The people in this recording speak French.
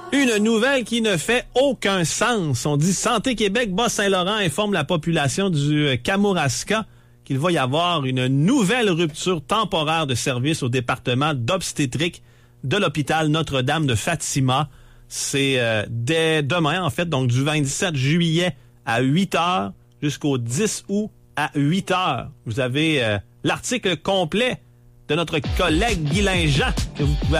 Une nouvelle qui ne fait aucun sens. On dit Santé Québec, Bas-Saint-Laurent informe la population du Kamouraska qu'il va y avoir une nouvelle rupture temporaire de service au département d'obstétrique de l'hôpital Notre-Dame de Fatima. C'est dès demain, en fait, donc du 27 juillet à 8 heures jusqu'au 10 août à 8 heures. Vous avez l'article complet de notre collègue Guylain Jean que vous pouvez